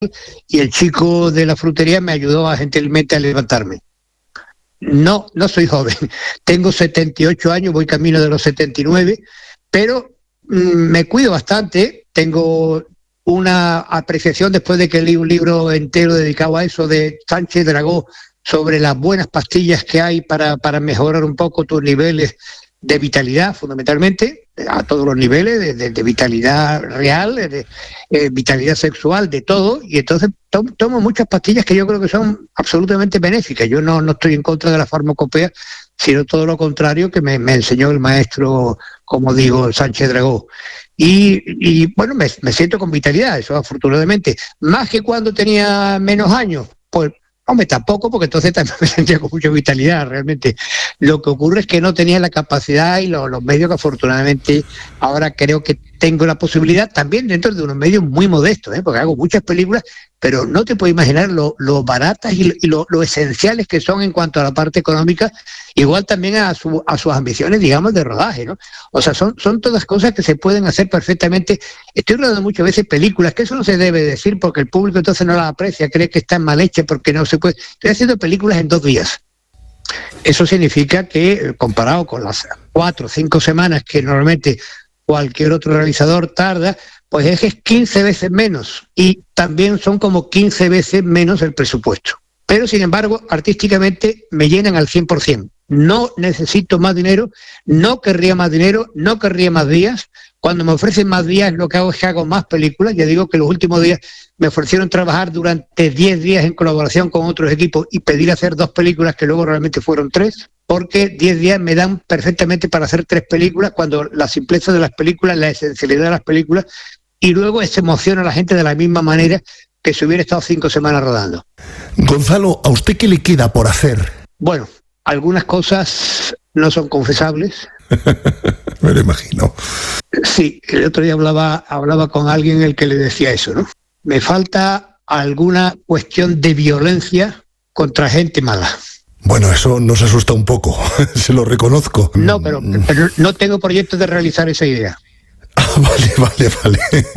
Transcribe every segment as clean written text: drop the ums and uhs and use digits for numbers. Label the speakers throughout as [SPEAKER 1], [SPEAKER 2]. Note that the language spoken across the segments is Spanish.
[SPEAKER 1] y el chico de la frutería me ayudó gentilmente a levantarme. No soy joven, tengo 78 años, voy camino de los 79, pero me cuido bastante, tengo una apreciación después de que leí un libro entero dedicado a eso de Sánchez Dragó, sobre las buenas pastillas que hay para mejorar un poco tus niveles de vitalidad, fundamentalmente, a todos los niveles, de vitalidad real, de vitalidad sexual, de todo, y entonces tomo muchas pastillas que yo creo que son absolutamente benéficas. Yo no estoy en contra de la farmacopea, sino todo lo contrario que me enseñó el maestro, como digo, Sánchez Dragó. Y bueno, me siento con vitalidad, eso afortunadamente. Más que cuando tenía menos años, pues hombre, tampoco, porque entonces también me sentía con mucha vitalidad, realmente. Lo que ocurre es que no tenía la capacidad y los medios que afortunadamente ahora creo que tengo la posibilidad, también dentro de unos medios muy modestos, porque hago muchas películas, pero no te puedes imaginar lo baratas y lo esenciales que son en cuanto a la parte económica, igual también a sus ambiciones, digamos, de rodaje, ¿no? O sea, son todas cosas que se pueden hacer perfectamente. Estoy rodando muchas veces películas, que eso no se debe decir porque el público entonces no las aprecia, cree que están mal hechas porque no se puede. Estoy haciendo películas en 2 días. Eso significa que, comparado con las 4 o 5 semanas que normalmente cualquier otro realizador tarda, pues es 15 veces menos, y también son como 15 veces menos el presupuesto. Pero, sin embargo, artísticamente me llenan al 100%. No necesito más dinero, no querría más dinero, no querría más días. Cuando me ofrecen más días, lo que hago es que hago más películas. Ya digo que los últimos días me ofrecieron trabajar durante 10 días en colaboración con otros equipos y pedir hacer 2 películas que luego realmente fueron 3, porque 10 días me dan perfectamente para hacer 3 películas, cuando la simpleza de las películas, la esencialidad de las películas, y luego se emociona a la gente de la misma manera que si hubiera estado 5 semanas rodando.
[SPEAKER 2] Gonzalo, ¿a usted qué le queda por hacer?
[SPEAKER 1] Bueno, algunas cosas no son confesables.
[SPEAKER 2] Me lo imagino.
[SPEAKER 1] Sí, el otro día hablaba con alguien el que le decía eso, ¿no? Me falta alguna cuestión de violencia contra gente mala.
[SPEAKER 2] Bueno, eso nos asusta un poco, se lo reconozco.
[SPEAKER 1] No, pero no tengo proyectos de realizar esa idea.
[SPEAKER 2] Ah, vale.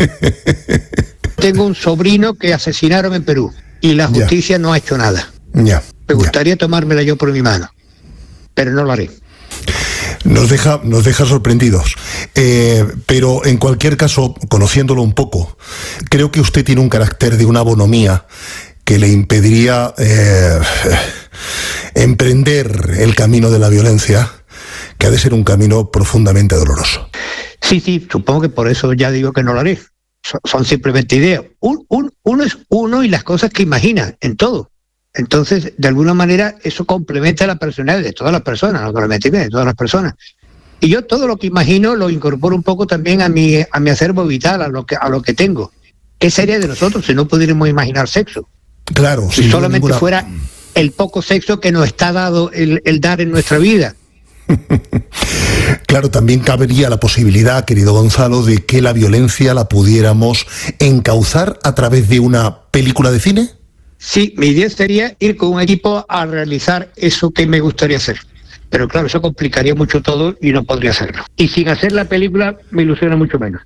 [SPEAKER 1] Tengo un sobrino que asesinaron en Perú y la justicia no ha hecho nada. Me gustaría tomármela yo por mi mano, pero no lo haré.
[SPEAKER 2] Nos deja sorprendidos, pero en cualquier caso, conociéndolo un poco, creo que usted tiene un carácter de una bonomía que le impediría emprender el camino de la violencia, que ha de ser un camino profundamente doloroso.
[SPEAKER 1] Sí, supongo que por eso ya digo que no lo haré. Son simplemente ideas. Uno es uno y las cosas que imagina en todo. Entonces, de alguna manera, eso complementa la personalidad de todas las personas, no solamente de todas las personas. Y yo todo lo que imagino lo incorporo un poco también a mi acervo vital, a lo que tengo. ¿Qué sería de nosotros si no pudiéramos imaginar sexo?
[SPEAKER 2] Claro.
[SPEAKER 1] Si solamente fuera el poco sexo que nos está dado el dar en nuestra vida.
[SPEAKER 2] Claro, también cabería la posibilidad, querido Gonzalo, de que la violencia la pudiéramos encauzar a través de una película de cine.
[SPEAKER 1] Sí, mi idea sería ir con un equipo a realizar eso que me gustaría hacer. Pero claro, eso complicaría mucho todo y no podría hacerlo. Y sin hacer la película me ilusiona mucho menos.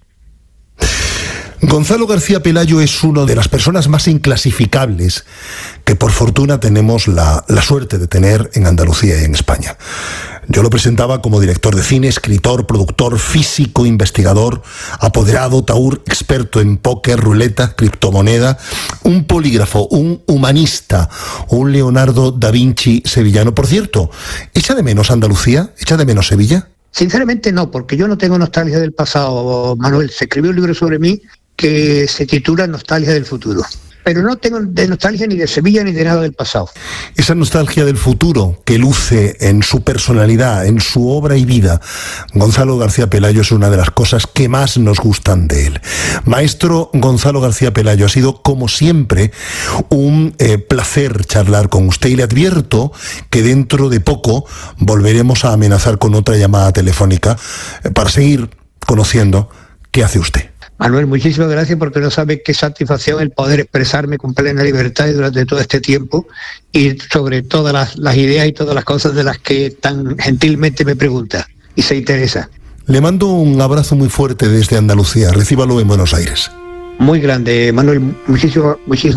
[SPEAKER 2] Gonzalo García Pelayo es una de las personas más inclasificables que por fortuna tenemos la suerte de tener en Andalucía y en España. Yo lo presentaba como director de cine, escritor, productor, físico, investigador, apoderado, taur, experto en póker, ruleta, criptomoneda, un polígrafo, un humanista, un Leonardo da Vinci sevillano. Por cierto, ¿echa de menos Andalucía? ¿Echa de menos Sevilla?
[SPEAKER 1] Sinceramente no, porque yo no tengo nostalgia del pasado, Manuel. Se escribió un libro sobre mí que se titula Nostalgia del futuro. Pero no tengo de nostalgia ni de Sevilla ni de nada del pasado.
[SPEAKER 2] Esa nostalgia del futuro que luce en su personalidad, en su obra y vida, Gonzalo García Pelayo, es una de las cosas que más nos gustan de él. Maestro Gonzalo García Pelayo, ha sido como siempre un placer charlar con usted, y le advierto que dentro de poco volveremos a amenazar con otra llamada telefónica para seguir conociendo qué hace usted.
[SPEAKER 1] Manuel, muchísimas gracias, porque no sabe qué satisfacción el poder expresarme con plena libertad durante todo este tiempo y sobre todas las ideas y todas las cosas de las que tan gentilmente me pregunta y se interesa.
[SPEAKER 2] Le mando un abrazo muy fuerte desde Andalucía. Recíbalo en Buenos Aires.
[SPEAKER 1] muy grande, Manuel. Muchísimas